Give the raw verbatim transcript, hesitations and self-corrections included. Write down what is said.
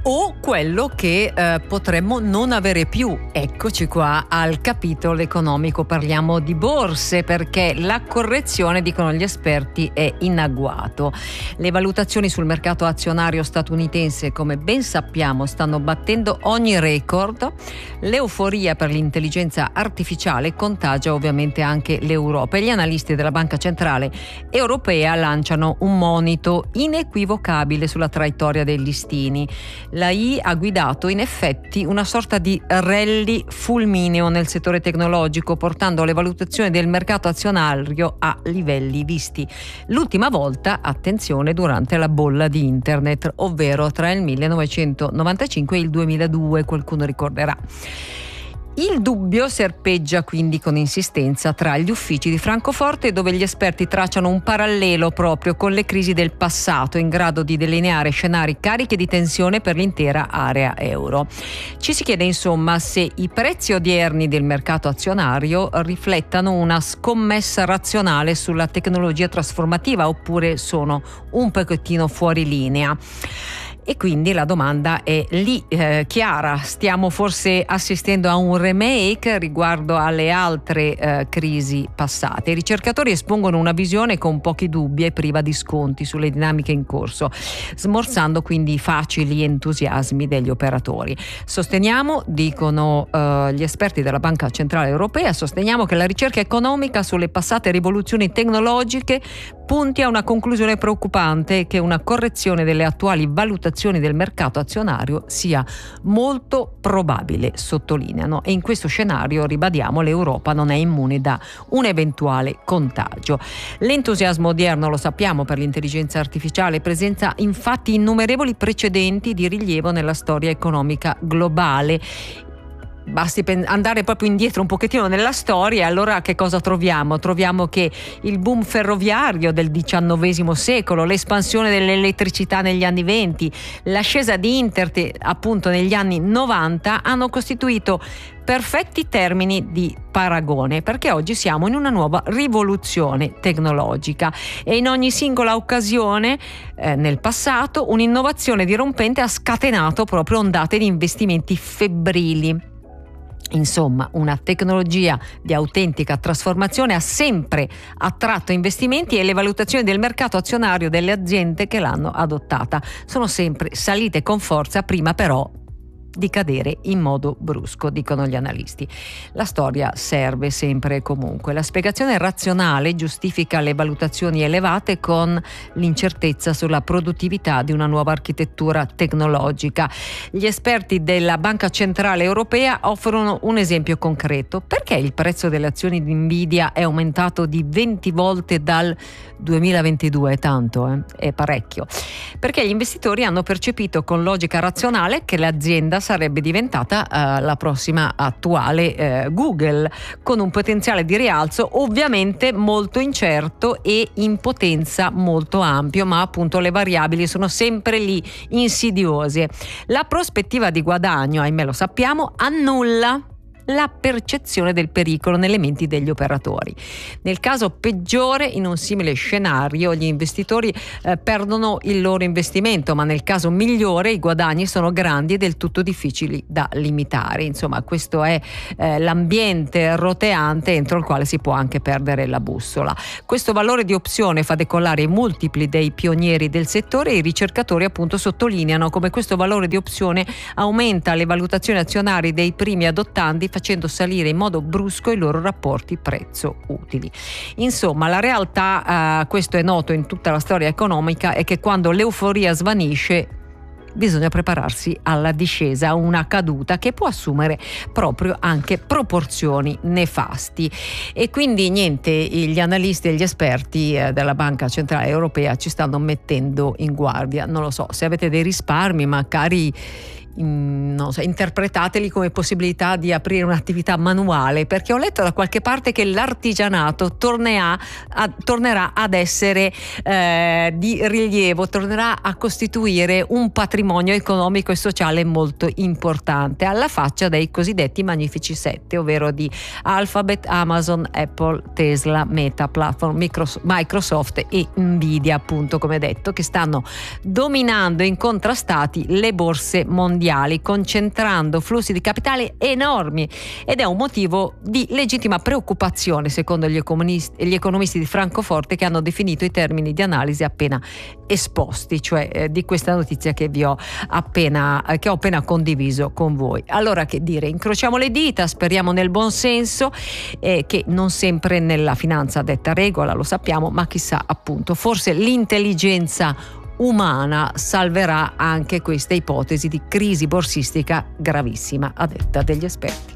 o quello che eh, potremmo non avere più. Eccoci qua al capitolo economico, parliamo di borse perché la correzione, dicono gli esperti, è in agguato. Le valutazioni sul mercato azionario statunitense, come ben sappiamo, stanno battendo ogni record. L'euforia per l'intelligenza artificiale contagia ovviamente anche l'Europa e gli analisti della Banca Centrale Europea lanciano un monito inequivocabile sulla traiettoria dei listini. La I ha guidato in effetti una sorta di rally fulmineo nel settore tecnologico, portando le valutazioni del mercato azionario a livelli visti l'ultima volta, attenzione, durante la bolla di internet, ovvero tra il millenovecentonovantacinque e il duemiladue, qualcuno ricorderà. Il dubbio serpeggia quindi con insistenza tra gli uffici di Francoforte, dove gli esperti tracciano un parallelo proprio con le crisi del passato, in grado di delineare scenari carichi di tensione per l'intera area euro. Ci si chiede insomma se i prezzi odierni del mercato azionario riflettano una scommessa razionale sulla tecnologia trasformativa oppure sono un pochettino fuori linea. E quindi la domanda è lì eh, chiara: stiamo forse assistendo a un remake riguardo alle altre eh, crisi passate? I ricercatori espongono una visione con pochi dubbi e priva di sconti sulle dinamiche in corso, smorzando quindi i facili entusiasmi degli operatori. Sosteniamo, dicono eh, gli esperti della Banca Centrale Europea, sosteniamo che la ricerca economica sulle passate rivoluzioni tecnologiche punti a una conclusione preoccupante e che una correzione delle attuali valutazioni del mercato azionario sia molto probabile, sottolineano, e in questo scenario, ribadiamo, l'Europa non è immune da un eventuale contagio. L'entusiasmo odierno, lo sappiamo, per l'intelligenza artificiale presenta infatti innumerevoli precedenti di rilievo nella storia economica globale. Basti andare proprio indietro un pochettino nella storia e allora che cosa troviamo? Troviamo che il boom ferroviario del diciannovesimo secolo, l'espansione dell'elettricità negli anni venti, l'ascesa di internet appunto negli anni novanta hanno costituito perfetti termini di paragone, perché oggi siamo in una nuova rivoluzione tecnologica e in ogni singola occasione eh, nel passato un'innovazione dirompente ha scatenato proprio ondate di investimenti febbrili. Insomma, una tecnologia di autentica trasformazione ha sempre attratto investimenti e le valutazioni del mercato azionario delle aziende che l'hanno adottata sono sempre salite con forza, prima però di cadere in modo brusco, dicono gli analisti. La storia serve sempre e comunque. La spiegazione razionale giustifica le valutazioni elevate con l'incertezza sulla produttività di una nuova architettura tecnologica. Gli esperti della Banca Centrale Europea offrono un esempio concreto. Perché il prezzo delle azioni di Nvidia è aumentato di venti volte dal duemilaventidue? Tanto, eh? È parecchio. Perché gli investitori hanno percepito con logica razionale che l'azienda sarebbe diventata uh, la prossima attuale uh, Google, con un potenziale di rialzo ovviamente molto incerto e in potenza molto ampio, ma appunto le variabili sono sempre lì, insidiose. La prospettiva di guadagno, ahimè lo sappiamo, annulla la percezione del pericolo nelle menti degli operatori. Nel caso peggiore, in un simile scenario, gli investitori eh, perdono il loro investimento, ma nel caso migliore i guadagni sono grandi e del tutto difficili da limitare. Insomma, questo è eh, l'ambiente roteante entro il quale si può anche perdere la bussola. Questo valore di opzione fa decollare i multipli dei pionieri del settore e i ricercatori appunto sottolineano come questo valore di opzione aumenta le valutazioni azionarie dei primi adottanti, facendo salire in modo brusco i loro rapporti prezzo-utili. Insomma, la realtà, eh, questo è noto in tutta la storia economica, è che quando l'euforia svanisce bisogna prepararsi alla discesa, a una caduta che può assumere proprio anche proporzioni nefasti. E quindi niente, gli analisti e gli esperti eh, della Banca Centrale Europea ci stanno mettendo in guardia. Non lo so se avete dei risparmi, ma cari in, non so, interpretateli come possibilità di aprire un'attività manuale, perché ho letto da qualche parte che l'artigianato tornerà, a, tornerà ad essere eh, di rilievo, tornerà a costituire un patrimonio economico e sociale molto importante, alla faccia dei cosiddetti magnifici sette, ovvero di Alphabet, Amazon, Apple, Tesla, Meta, Platform, Microsoft e Nvidia, appunto, come detto, che stanno dominando incontrastati le borse mondiali, concentrando flussi di capitale enormi, ed è un motivo di legittima preoccupazione secondo gli economisti, gli economisti di Francoforte, che hanno definito i termini di analisi appena esposti, cioè eh, di questa notizia che vi ho appena eh, che ho appena condiviso con voi. Allora, che dire, incrociamo le dita, speriamo nel buon senso, eh, che non sempre nella finanza detta regola, lo sappiamo, ma chissà, appunto, forse l'intelligenza umana salverà anche questa ipotesi di crisi borsistica gravissima, a detta degli esperti.